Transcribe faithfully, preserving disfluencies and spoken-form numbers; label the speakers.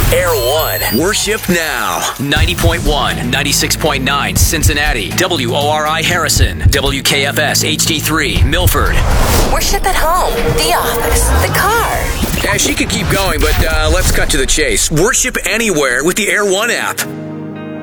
Speaker 1: Air One. Worship now. ninety point one, ninety-six point nine Cincinnati, W O R I Harrison, W K F S H D three Milford.
Speaker 2: Worship at home, the office, the car.
Speaker 1: Yeah, she could keep going, but uh, let's cut to the chase. Worship anywhere with the Air One app.